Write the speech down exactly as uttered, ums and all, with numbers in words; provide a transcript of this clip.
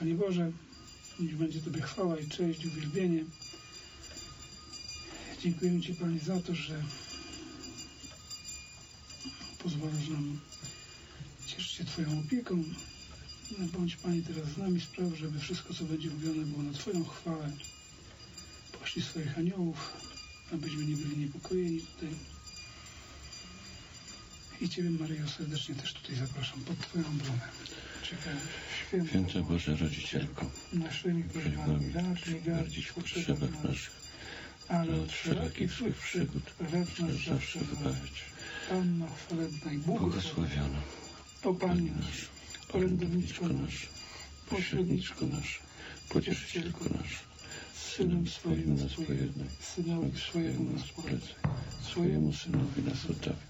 Panie Boże, niech będzie Tobie chwała i cześć, uwielbienie. Dziękujemy Ci, Panie, za to, że pozwalasz nam cieszyć się Twoją opieką. Bądź, Panie, teraz z nami, spraw, żeby wszystko, co będzie mówione, było na Twoją chwałę. Poślij swoich aniołów, abyśmy nie byli niepokojeni tutaj. I Ciebie, Maryjo, serdecznie też tutaj zapraszam pod Twoją obronę. Czekaj, święta, Święta Boże Rodzicielko, naszymi prośbami racz nie gardzić w potrzebach naszych, ale od wszelakich złych przygód racz nas zawsze wybawić. Panno chwalebna i błogosławiona, o Panie nasz, orędowniczko nasz, pośredniczko nasz, pocieszycielko nasz, z Synem swoim nas pojednaj, Synowi swojemu nas polecaj, swojemu Synowi nas oddawaj.